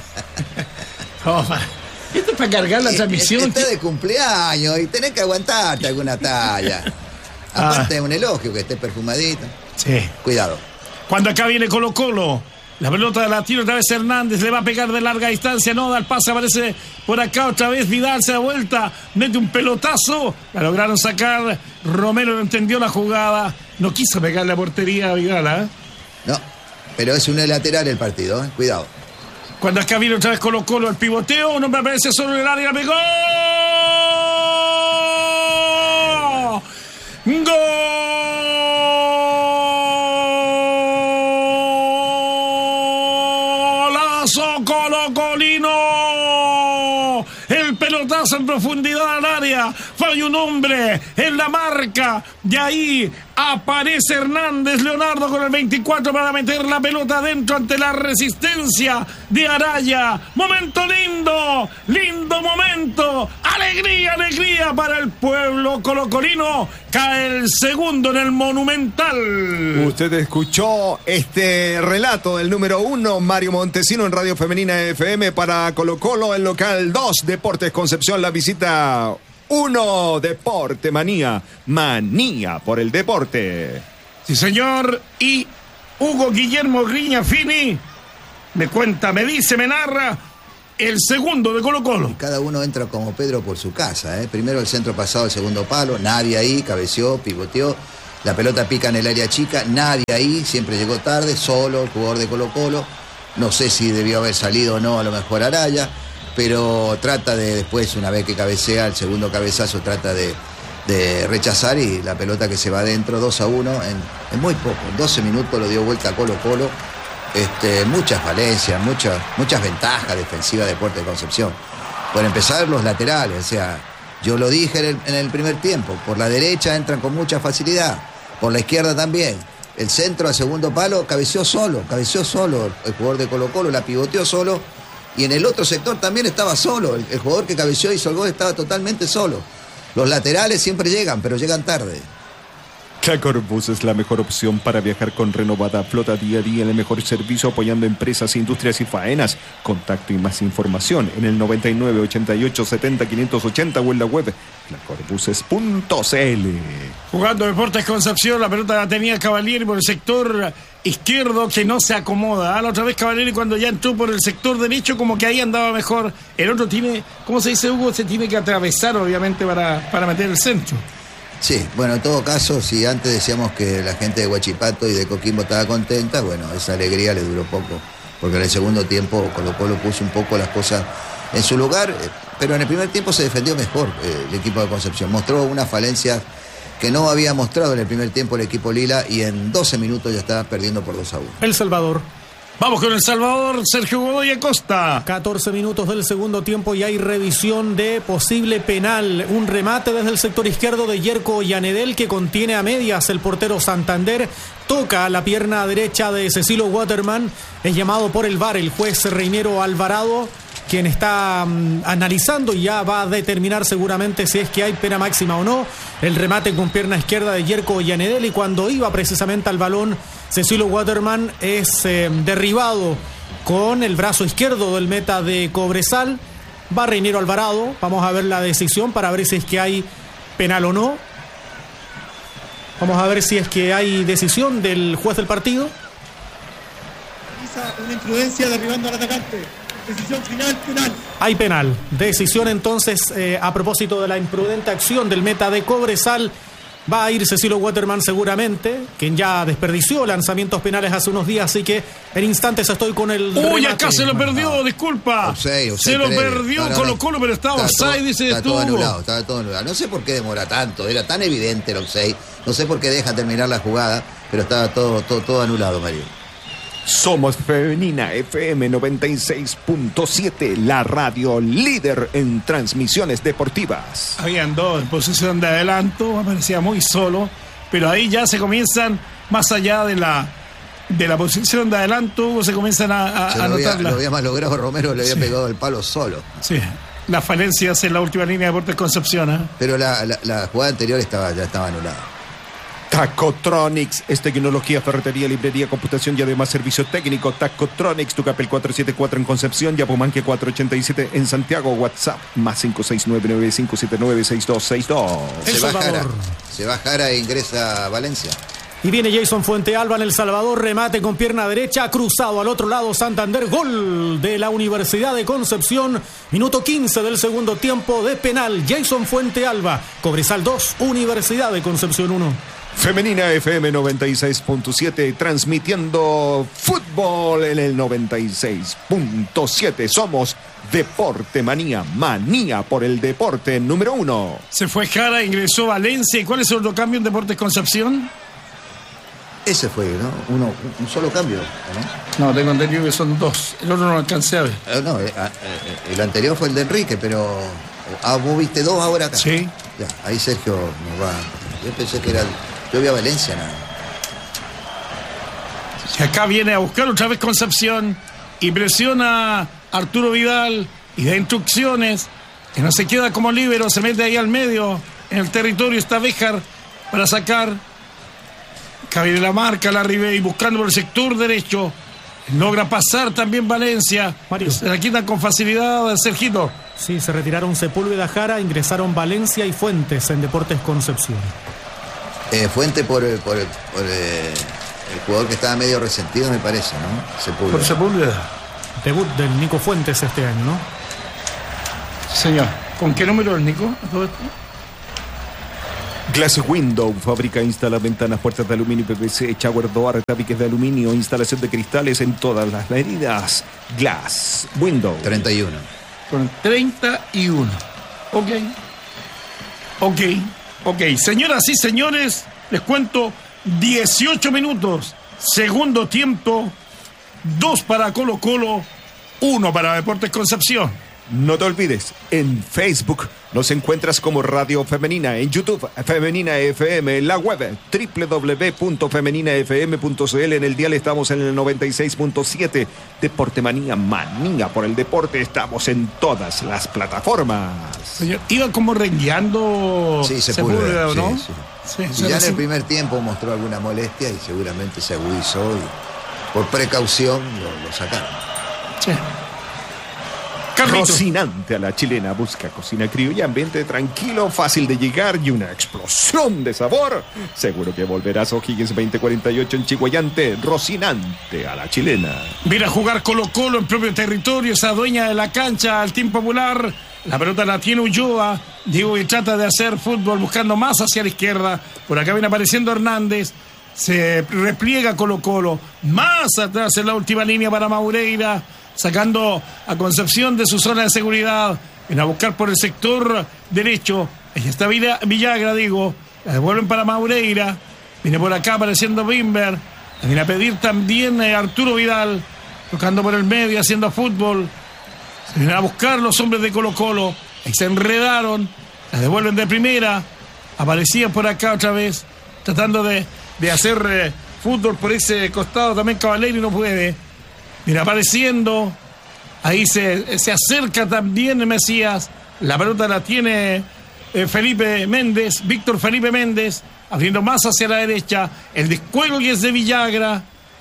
Toma. Esto es para cargar la Eh, transmisión. Está de cumpleaños y tenés que aguantarte alguna talla. Aparte Ah. es un elogio que esté perfumadito. Sí. Cuidado. Cuando acá viene Colo Colo, la pelota la tira otra vez Hernández, le va a pegar de larga distancia, no da el pase, aparece por acá otra vez Vidal, se da vuelta, mete un pelotazo, la lograron sacar, Romero no entendió la jugada, no quiso pegar la portería a Vidal, ¿eh? No, pero es un lateral el partido, ¿eh? Cuidado. Cuando acá viene otra vez Colo Colo, el pivoteo, un hombre aparece solo en el área, pegó. ¡Golazo colocolino! El pelotazo en profundidad al área. Falla un hombre en la marca. De ahí Aparece Hernández Leonardo con el veinticuatro para meter la pelota adentro ante la resistencia de Araya. Momento lindo, lindo momento. Alegría, alegría para el pueblo colocolino. Cae el segundo en el Monumental. Usted escuchó este relato del número uno, Mario Montesino, en Radio Femenina F M para Colo Colo, el local dos, Deportes Concepción, la visita uno, Deporte Manía, manía por el deporte. Sí, señor. Y Hugo Guillermo Griña Fini me cuenta, me dice, me narra el segundo de Colo Colo. Y cada uno entra como Pedro por su casa, ¿eh? Primero el centro pasado, el segundo palo, nadie ahí, cabeceó, pivoteó, la pelota pica en el área chica, nadie ahí, siempre llegó tarde, solo el jugador de Colo Colo. No sé si debió haber salido o no, a lo mejor Araya, pero trata de después, una vez que cabecea, el segundo cabezazo trata de, de rechazar y la pelota que se va adentro, dos a uno, en, en muy poco, en doce minutos lo dio vuelta a Colo Colo. Este, muchas falencias, muchas, muchas ventajas defensivas de Deportes de Concepción. Por empezar, los laterales, o sea, yo lo dije en el, en el primer tiempo, por la derecha entran con mucha facilidad, por la izquierda también. El centro al segundo palo cabeceó solo, cabeceó solo el jugador de Colo Colo, la pivoteó solo, y en el otro sector también estaba solo, el, el jugador que cabeceó y hizo el gol estaba totalmente solo. Los laterales siempre llegan, pero llegan tarde. Tlacorbus es la mejor opción para viajar con renovada flota día a día en el mejor servicio, apoyando empresas, industrias y faenas. Contacto y más información en el noventa y nueve, ochenta y ocho, setenta, quinientos ochenta o en la web tlacorbuses punto c l. Jugando Deportes Concepción, la pelota la tenía Cavalieri por el sector izquierdo, que no se acomoda. La otra vez Cavalieri, cuando ya entró por el sector derecho, como que ahí andaba mejor. El otro tiene, ¿cómo se dice, Hugo? Se tiene que atravesar, obviamente, para, para meter el centro. Sí, bueno, en todo caso, si antes decíamos que la gente de Huachipato y de Coquimbo estaba contenta, bueno, esa alegría le duró poco, porque en el segundo tiempo Colo Colo puso un poco las cosas en su lugar, pero en el primer tiempo se defendió mejor eh, el equipo de Concepción. Mostró una falencia que no había mostrado en el primer tiempo el equipo Lila, y en doce minutos ya estaba perdiendo por dos a uno. El Salvador. Vamos con El Salvador, Sergio Godoy Acosta. catorce minutos del segundo tiempo y hay revisión de posible penal. Un remate desde el sector izquierdo de Yerko Yanedel, que contiene a medias el portero Santander. Toca la pierna derecha de Cecilio Waterman. Es llamado por el V A R el juez Reinero Alvarado, quien está um, analizando y ya va a determinar seguramente si es que hay pena máxima o no. El remate con pierna izquierda de Yerko Yanedel, y cuando iba precisamente al balón, Cecilio Waterman es eh, derribado con el brazo izquierdo del meta de Cobresal. Va Reinero Alvarado. Vamos a ver la decisión para ver si es que hay penal o no. Vamos a ver si es que hay decisión del juez del partido. Una imprudencia derribando al atacante. Decisión final, penal. Hay penal. Decisión entonces eh, a propósito de la imprudente acción del meta de Cobresal. Va a ir Cecilio Waterman seguramente, quien ya desperdició lanzamientos penales hace unos días, así que en instantes estoy con el... Uy, acá se lo perdió, disculpa. Offside, offside, se lo Pereira. perdió No, no, Colo no. Colo, pero estaba offside, dice Está tú. todo anulado, estaba todo anulado. No sé por qué demora tanto, era tan evidente el offside. No sé por qué deja terminar la jugada, pero estaba todo, todo, todo anulado, Mario. Somos Femenina F M noventa y seis punto siete, la radio líder en transmisiones deportivas. Habían dos en posición de adelanto, aparecía muy solo, pero ahí ya se comienzan, más allá de la de la posición de adelanto, se comienzan a, a, Se a lo, había, notarla. lo había malogrado Romero, le había Sí. pegado el palo solo. Sí, las falencias en la última línea de Deportes Concepción, ¿eh? Pero la, la, la jugada anterior estaba, ya estaba anulada. Tacotronics es tecnología, ferretería, librería, computación y además servicio técnico. Tacotronics, Tucapel cuatrocientos setenta y cuatro en Concepción, Yapumanque cuatrocientos ochenta y siete en Santiago. WhatsApp más cinco seis nueve nueve cinco siete nueve seis dos seis dos. Se va Jara, se va Jara e ingresa a Valencia. Y viene Jason Fuentealba en El Salvador, remate con pierna derecha, cruzado al otro lado Santander, gol de la Universidad de Concepción, minuto quince del segundo tiempo de penal, Jason Fuentealba, Cobresal dos, Universidad de Concepción uno. Femenina F M noventa y seis punto siete, transmitiendo fútbol en el noventa y seis punto siete. Somos Deporte Manía, manía por el deporte número uno. Se fue Jara, ingresó Valencia. ¿Y cuál es el otro cambio en Deportes Concepción? Ese fue, ¿no? Uno, un solo cambio, ¿no? No, tengo entendido que son dos. El otro no lo alcancé a ver. Eh, no, eh, eh, el anterior fue el de Enrique, pero... Ah, vos viste dos ahora acá. Sí. Ya, ahí Sergio nos va... Yo pensé que era el, Yo vi a Valencia nada. Y acá viene a buscar otra vez Concepción y presiona a Arturo Vidal y da instrucciones, que no se queda como líbero, se mete ahí al medio, en el territorio está Béjar para sacar. Acá viene la marca, la Ribey buscando por el sector derecho, logra pasar también Valencia. Mario. Se la quitan con facilidad a Sergito. Sí, se retiraron Sepúlveda, Jara, ingresaron Valencia y Fuentes en Deportes Concepción. Eh, Fuente por, por, por eh, el jugador que estaba medio resentido, me parece, ¿no? Sepúlveda. Por Sepúlveda. Debut del Nico Fuentes este año, ¿no? Señor, ¿con qué número el Nico? ¿Todo esto? Glass Window, fábrica, instala ventanas, puertas de aluminio y P V C, shower door, tabiques de aluminio, instalación de cristales en todas las medidas. Glass Window. treinta y uno. Con treinta y uno. Ok. Ok. Ok. Señoras y señores, les cuento dieciocho minutos. Segundo tiempo. Dos para Colo Colo. Uno para Deportes Concepción. No te olvides, en Facebook nos encuentras como Radio Femenina, en YouTube Femenina F M, en la web doble u doble u doble u punto femenina f m punto c l, en el dial estamos en el noventa y seis punto siete. Deporte Manía, manía por el deporte, estamos en todas las plataformas. Señor, iba como rengueando. Sí, Sepúlveda, ¿no? sí, sí. Sí, Y ya en sí. el primer tiempo mostró alguna molestia y seguramente se agudizó y por precaución lo, lo sacaron. Sí. Carlito. Rocinante a la chilena, busca cocina criolla, ambiente tranquilo, fácil de llegar y una explosión de sabor. Seguro que volverás O'Higgins veinte cuarenta y ocho en Chihuayante. Rocinante a la chilena. Viene a jugar Colo Colo en propio territorio, esa dueña de la cancha, al Team Popular. La pelota la tiene Ulloa. Diego y trata de hacer fútbol buscando más hacia la izquierda. Por acá viene apareciendo Hernández. Se repliega Colo Colo. Más atrás en la última línea para Maureira. Sacando a Concepción de su zona de seguridad. Viene a buscar por el sector derecho. Ahí está Villagra, digo. La devuelven para Maureira. Viene por acá apareciendo Bimber. Viene a pedir también eh, Arturo Vidal. Tocando por el medio, haciendo fútbol. Se vienen a buscar los hombres de Colo Colo. Ahí se enredaron. La devuelven de primera. Aparecían por acá otra vez. Tratando de, de hacer eh, fútbol por ese costado. También Cavalieri no puede. Mira, apareciendo. Ahí se, se acerca también Mesías. La pelota la tiene eh, Felipe Méndez. Víctor Felipe Méndez. Abriendo más hacia la derecha. El descuelgue es de Villagra.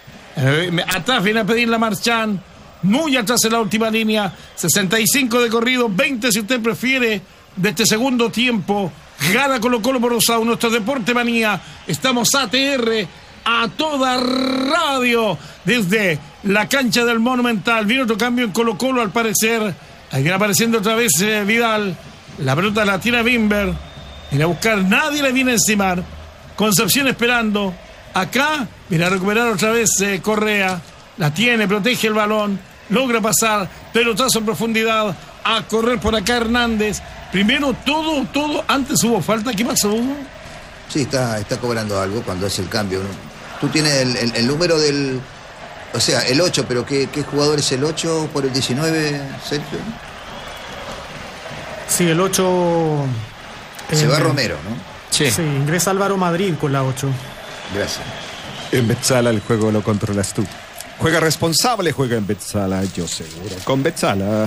Eh, atrás viene a pedir la Marchán. Muy atrás en la última línea. sesenta y cinco de corrido. veinte si usted prefiere. De este segundo tiempo. Gana Colo Colo por dos a uno. Nuestro Deporte Manía. Estamos A T R. A toda radio. Desde la cancha del Monumental. Viene otro cambio en Colo Colo al parecer. Ahí viene apareciendo otra vez eh, Vidal. La pelota la tira Bimber. Viene a buscar. Nadie le viene a encimar. Concepción esperando. Acá viene a recuperar otra vez eh, Correa. La tiene, protege el balón. Logra pasar. Pelotazo en profundidad. A correr por acá Hernández. Primero todo, todo. Antes hubo falta. ¿Qué pasó, Hugo? Sí, está, está cobrando algo cuando hace el cambio, ¿no? Tú tienes el, el, el número del... O sea, el ocho, pero ¿qué, qué jugador es el ocho por el diecinueve, Sergio? Sí, el ocho... Se eh, va Romero, ¿no? Sí. sí, ingresa Álvaro Madrid con la ocho. Gracias. En Betzala el juego lo controlas tú. Juega responsable, juega en Betzala, yo seguro. Con Betzala.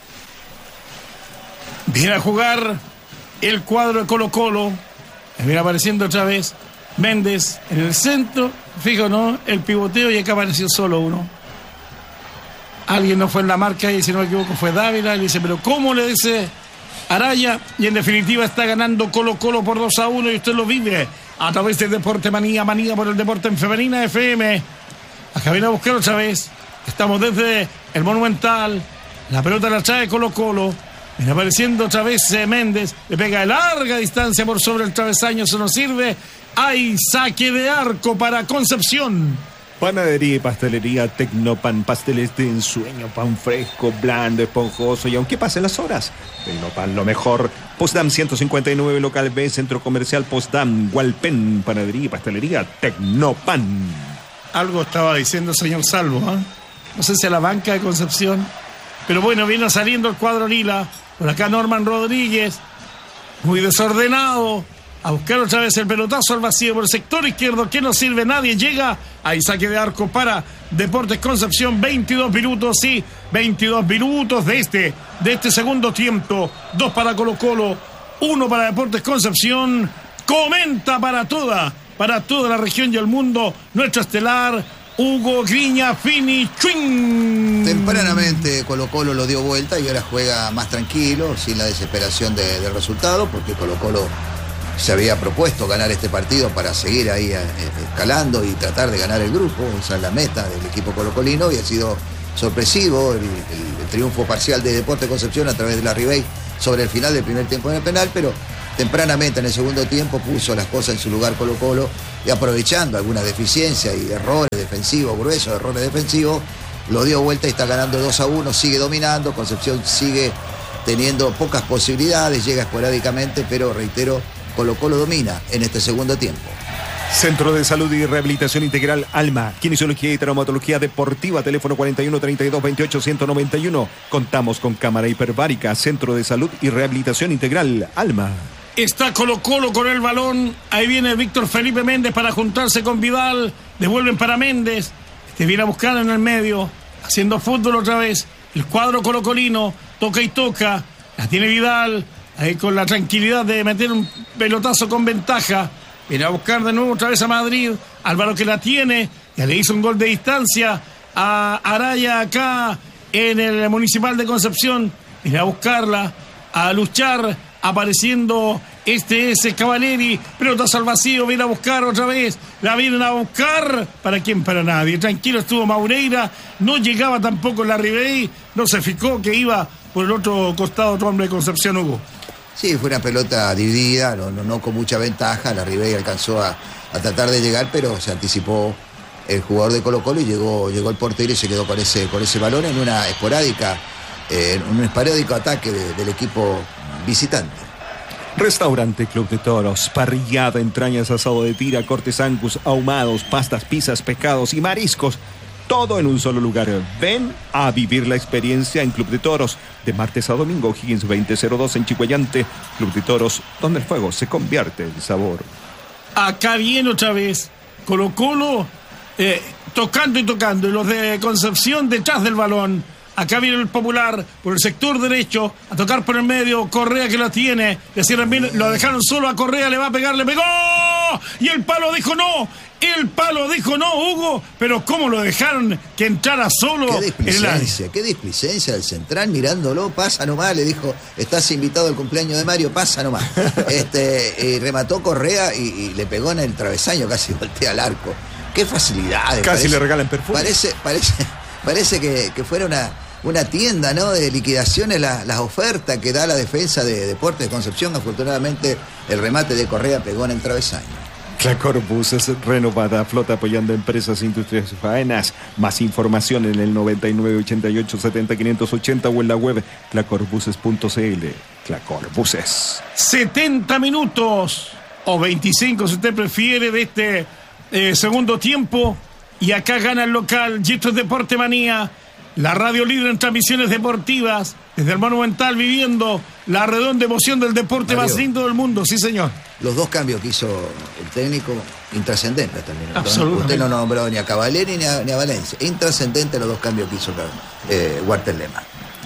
Viene a jugar el cuadro de Colo Colo. Viene apareciendo otra vez Méndez en el centro. Fijo, ¿no? El pivoteo y acá apareció solo uno. Alguien no fue en la marca y si no me equivoco fue Dávila. Y dice, pero ¿cómo le dice Araya? Y en definitiva está ganando Colo Colo por dos a uno y usted lo vive a través de Deporte Manía, manía por el deporte en Femenina F M. Acá viene a buscar otra vez. Estamos desde el Monumental. La pelota la trae Colo Colo. Viene apareciendo otra vez eh, Méndez. Le pega de larga distancia por sobre el travesaño. Eso nos sirve. Hay saque de arco para Concepción. Panadería y pastelería Tecnopan, pasteles de ensueño, pan fresco, blando, esponjoso y aunque pasen las horas, Tecnopan lo mejor. Postdam ciento cincuenta y nueve, local B, Centro Comercial Postdam, Hualpén, panadería y pastelería Tecnopan. Algo estaba diciendo el señor Salvo, ¿eh? No sé si a la banca de Concepción, pero bueno, viene saliendo el cuadro lila. Por acá Norman Rodríguez, muy desordenado. a buscar otra vez el pelotazo al vacío por el sector izquierdo, que no sirve, nadie llega. Ahí saque de arco para Deportes Concepción. veintidós minutos, sí, veintidós minutos de este, de este segundo tiempo. Dos para Colo-Colo, uno para Deportes Concepción. Comenta para toda, para toda la región y el mundo, nuestro estelar Hugo Griña Fini Chuin. Tempranamente Colo-Colo lo dio vuelta y ahora juega más tranquilo, sin la desesperación de, del resultado, porque Colo-Colo se había propuesto ganar este partido para seguir ahí eh, escalando y tratar de ganar el grupo. Esa es la meta del equipo colocolino y ha sido sorpresivo el, el, el triunfo parcial de Deportes Concepción a través de la Ribey sobre el final del primer tiempo en el penal, pero tempranamente en el segundo tiempo puso las cosas en su lugar Colo-Colo y aprovechando algunas deficiencias y errores defensivos, gruesos errores defensivos, lo dio vuelta y está ganando dos a uno, sigue dominando. Concepción sigue teniendo pocas posibilidades, llega esporádicamente, pero reitero, Colo-Colo domina en este segundo tiempo. Centro de Salud y Rehabilitación Integral Alma, kinesiología y traumatología deportiva, teléfono cuarenta y uno, treinta y dos, veintiocho, ciento noventa y uno. Contamos con cámara hiperbárica. Centro de Salud y Rehabilitación Integral Alma. Está Colo-Colo con el balón. Ahí viene Víctor Felipe Méndez para juntarse con Vidal. Devuelven para Méndez. Este viene a buscar en el medio, haciendo fútbol otra vez. El cuadro colocolino toca y toca. La tiene Vidal. Ahí con la tranquilidad de meter un pelotazo con ventaja. Viene a buscar de nuevo otra vez a Madrid. Álvaro que la tiene. Ya le hizo un gol de distancia a Araya acá en el Municipal de Concepción. Viene a buscarla, a luchar, apareciendo este es Cavalieri. Pelotazo al vacío, viene a buscar otra vez. La vienen a buscar. ¿Para quién? Para nadie. Tranquilo estuvo Maureira. No llegaba tampoco la Ribey. No se fijó que iba por el otro costado otro hombre de Concepción, Hugo. Sí, fue una pelota dividida, no, no, no con mucha ventaja. La Ribey alcanzó a, a tratar de llegar, pero se anticipó el jugador de Colo-Colo y llegó, llegó el portero y se quedó con ese, con ese balón en una esporádica, eh, en un esporádico ataque de, del equipo visitante. Restaurante Club de Toros, parrillada, entrañas, asado de tira, cortes angus, ahumados, pastas, pizzas, pescados y mariscos. Todo en un solo lugar. Ven a vivir la experiencia en Club de Toros. De martes a domingo, Higgins veinte cero dos en Chihuayante. Club de Toros, donde el fuego se convierte en sabor. Acá viene otra vez Colo-Colo eh, tocando y tocando. Y los de Concepción detrás del balón. Acá viene el Popular por el sector derecho a tocar por el medio. Correa que la tiene. Le cierran bien, lo dejaron solo a Correa. Le va a pegar, le pegó. Y el palo dijo no. El palo dijo no, Hugo. Pero cómo lo dejaron que entrara solo. Qué displicencia, qué displicencia del central mirándolo. Pasa nomás, le dijo, estás invitado al cumpleaños de Mario, pasa nomás. este eh, Remató Correa y, y le pegó en el travesaño, casi voltea al arco. Qué facilidad. Casi parece, le regalan perfume. Parece, parece, parece que, que fuera una... Una tienda, ¿no?, de liquidaciones, las la ofertas que da la defensa de Deportes de Concepción. Afortunadamente, el remate de Correa pegó en el travesaño. Clacor Buses, renovada flota apoyando empresas, industrias y faenas. Más información en el noventa y nueve, ochenta y ocho, setenta, quinientos ochenta o en la web clacor buses punto c l. Clacor Buses. setenta minutos o veinticinco, si usted prefiere, de este eh, segundo tiempo. Y acá gana el local. Y esto es Deporte Manía. La radio líder en transmisiones deportivas, desde el Monumental, viviendo la redonda emoción del deporte Mario, más lindo del mundo, sí señor. Los dos cambios que hizo el técnico, intrascendentes también. Absolutamente. Usted no nombró ni a Cavalieri ni a, ni a Valencia. Intrascendentes los dos cambios que hizo eh, Walter Lema.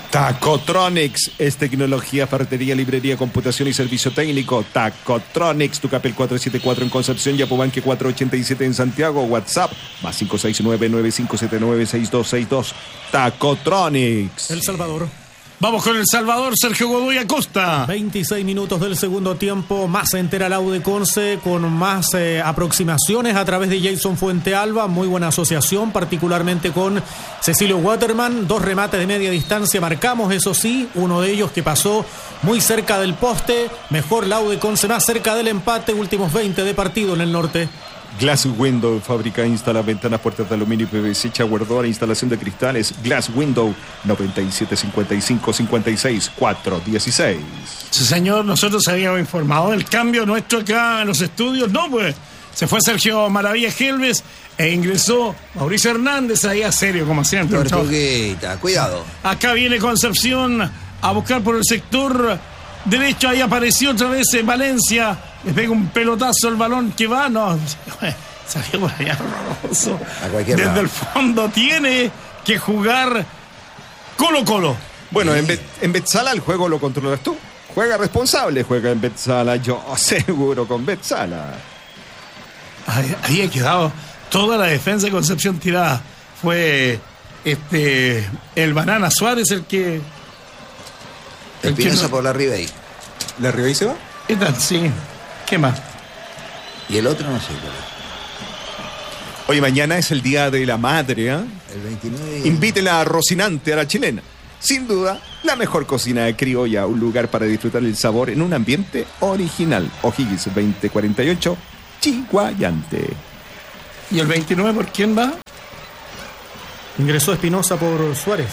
Tacotronics es tecnología, ferretería, librería, computación y servicio técnico. Tacotronics, Tucapel cuatrocientos setenta y cuatro en Concepción, Yapobanque cuatrocientos ochenta y siete en Santiago. WhatsApp más cinco seis nueve, nueve cinco siete nueve, seis dos seis dos. Tacotronics. El Salvador. Vamos con El Salvador, Sergio Godoy Acosta. veintiséis minutos del segundo tiempo, más se entera la U de Conce, con más eh, aproximaciones a través de Jason Fuentealba, muy buena asociación, particularmente con Cecilio Waterman, dos remates de media distancia marcamos, eso sí, uno de ellos que pasó muy cerca del poste, mejor la U de Conce, más cerca del empate, últimos veinte de partido en el norte. Glass Window, fábrica, instala ventanas, puertas de aluminio y P V C, chaguardora, instalación de cristales. Glass Window, noventa y siete, cincuenta y cinco, cincuenta y seis, cuatrocientos dieciséis. Sí, señor, nosotros habíamos informado del cambio nuestro acá en los estudios. No, pues, se fue Sergio Maravilla Gelves e ingresó Mauricio Hernández ahí a serio, como siempre. Tortuguita, cuidado. Acá viene Concepción a buscar por el sector derecho, ahí apareció otra vez en Valencia. le pega un pelotazo al balón que va, no, salió por allá horroroso. Desde lado. El fondo tiene que jugar Colo Colo. Bueno, en, Bet- en Betsala el juego lo controlas tú. Juega responsable, juega en Betsala, yo seguro con Betsala. Ahí, ahí ha quedado toda la defensa de Concepción tirada. Fue este el Banana Suárez el que... El Espinosa no... por la Ribey. ¿La Ribey se va? Esta, sí. ¿Qué más? Y el otro no sé. Hoy mañana es el Día de la Madre, ¿eh? El veintinueve. Invítela a Rocinante, a la chilena. Sin duda, la mejor cocina de criolla, un lugar para disfrutar el sabor en un ambiente original. O'Higgins veinte cuarenta y ocho, Chiguayante. ¿Y el veintinueve por quién va? Ingresó Espinosa por Suárez.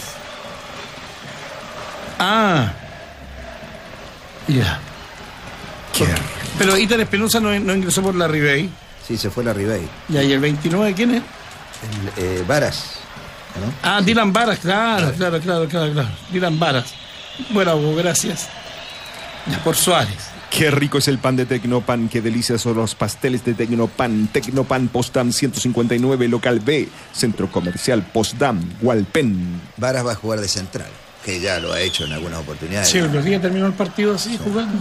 Ah. Ya. Yeah. Pero Ítar Espinosa no, no ingresó por la Ribey. Sí, se fue la Ribey. Ya, ¿y el veintinueve quién es? El, eh, Varas. ¿No? Ah, Dylan Varas, claro, claro, claro, claro, claro. Dylan Varas. Bueno, Hugo, gracias. Ya, por Suárez. Qué rico es el pan de Tecnopan, qué delicias son los pasteles de Tecnopan. Tecnopan Postdam ciento cincuenta y nueve, local B, Centro Comercial Postdam, Hualpén. Varas va a jugar de central, que ya lo ha hecho en algunas oportunidades. Sí, los días terminó el partido así, sí. Jugando.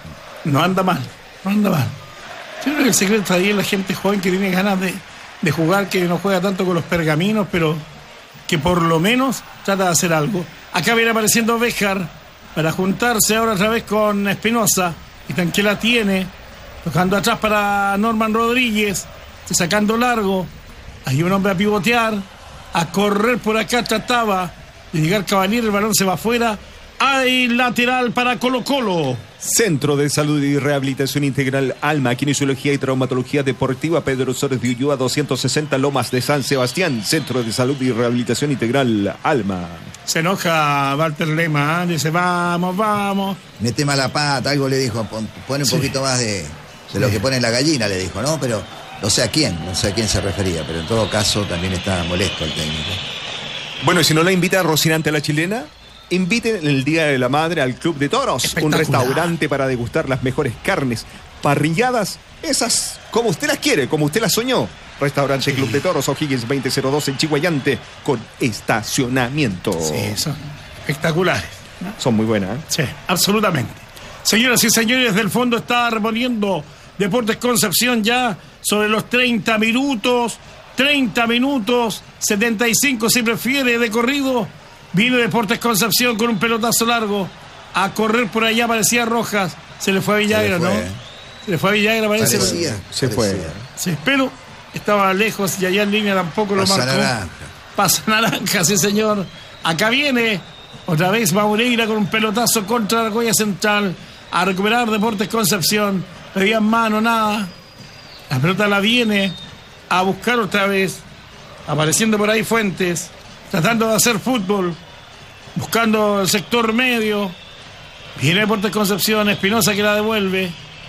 No anda mal, no anda mal. Yo creo que el secreto está ahí en la gente joven que tiene ganas de, de jugar, que no juega tanto con los pergaminos, pero que por lo menos trata de hacer algo. Acá viene apareciendo Béjar para juntarse ahora otra vez con Espinosa. Y tan que la tiene, tocando atrás para Norman Rodríguez, sacando largo. Hay un hombre a pivotear, a correr por acá, trataba de llegar Cavalier, el balón se va afuera. Hay lateral para Colo Colo. Centro de Salud y Rehabilitación Integral Alma, Kinesiología y Traumatología Deportiva Pedro Sores de Ulloa doscientos sesenta Lomas de San Sebastián. Centro de Salud y Rehabilitación Integral Alma. Se enoja Walter Lema, ¿eh? Dice vamos, vamos. Mete mala pata, algo le dijo, pon, pone un sí. poquito más de, de lo que pone la gallina, le dijo, ¿no? Pero no sé a quién, no sé a quién se refería, pero en todo caso también está molesto el técnico. Bueno, y si no la invita a Rocinante a la chilena, inviten el Día de la Madre al Club de Toros, un restaurante para degustar las mejores carnes, parrilladas, esas como usted las quiere, como usted las soñó. Restaurante sí. Club de Toros, O'Higgins veinte cero dos en Chiguayante, con estacionamiento. Sí, son espectaculares, ¿no? Son muy buenas, ¿eh? Sí, absolutamente. Señoras y señores, del fondo está reponiendo Deportes Concepción ya sobre los treinta minutos, treinta minutos, setenta y cinco si prefiere de corrido. Vino Deportes Concepción con un pelotazo largo a correr por allá, parecía Rojas. Se le fue a Villagra, ¿no? Se le fue a Villagra, parece. Parecía, se parecía. fue. Sí, pero estaba lejos y allá en línea tampoco Pasa lo marcó. Naranja. Pasa naranja, sí señor. Acá viene otra vez Maureira con un pelotazo contra la Argolla Central a recuperar Deportes Concepción. Pedían mano, nada. La pelota la viene a buscar otra vez. Apareciendo por ahí Fuentes, tratando de hacer fútbol, buscando el sector medio. Viene Deportes Concepción, Espinosa que la devuelve.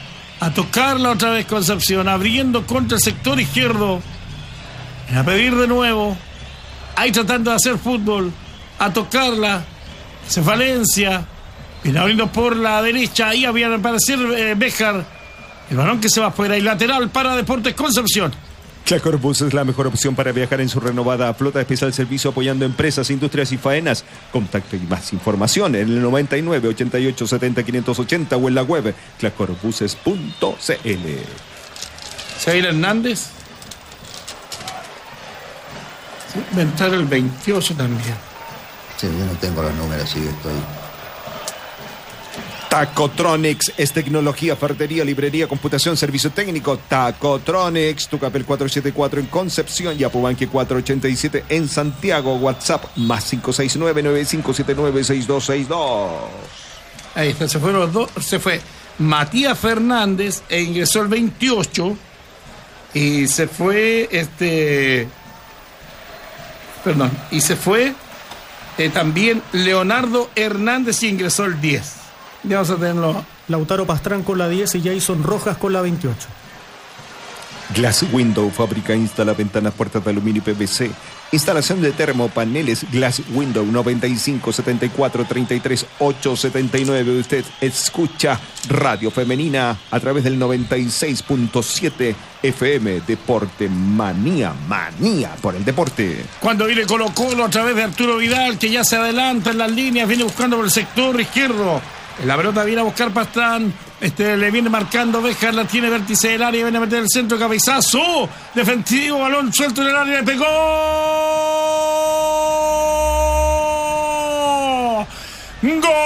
A tocarla otra vez Concepción, abriendo contra el sector izquierdo. A pedir de nuevo. Ahí tratando de hacer fútbol. A tocarla. Se Valencia. Viene abriendo por la derecha. Ahí había de aparecer eh, Béjar. El balón que se va afuera. Y lateral para Deportes Concepción. Clacorbus es la mejor opción para viajar en su renovada flota especial servicio apoyando empresas, industrias y faenas. Contacto y más información en el noventa y nueve, ochenta y ocho, setenta, quinientos ochenta o en la web clacorbuses punto c l. ¿Se va a ir Hernández? Sí, va a entrar el veintiocho también. Sí, yo no tengo los números, sí, estoy... Tacotronics es tecnología, ferretería, librería, computación, servicio técnico. Tacotronics, Tucapel cuatrocientos setenta y cuatro en Concepción y Apubanque cuatrocientos ochenta y siete en Santiago. WhatsApp más cinco seis nueve, nueve cinco siete nueve, seis dos seis dos. Ahí está, se fueron los dos. Se fue Matías Fernández e ingresó el veintiocho. Y se fue este. Perdón. Y se fue eh, también Leonardo Hernández y ingresó el diez. Ya vamos a tenerlo. Lautaro Pastrán con la diez y Jason Rojas con la veintiocho. Glass Window, fábrica instala ventanas, puertas de aluminio y P V C. Instalación de termopaneles. Glass Window, noventa y cinco, setenta y cuatro, treinta y tres, ochocientos setenta y nueve. Usted escucha Radio Femenina a través del noventa y seis punto siete F M. Deporte Manía, manía por el deporte. Cuando viene Colo Colo a través de Arturo Vidal, que ya se adelanta en las líneas, viene buscando por el sector izquierdo. La pelota viene a buscar Pastrán. Este le viene marcando Béjar, la tiene vértice del área, viene a meter el centro, cabezazo defensivo, balón suelto en el área, le pegó. ¡Gol!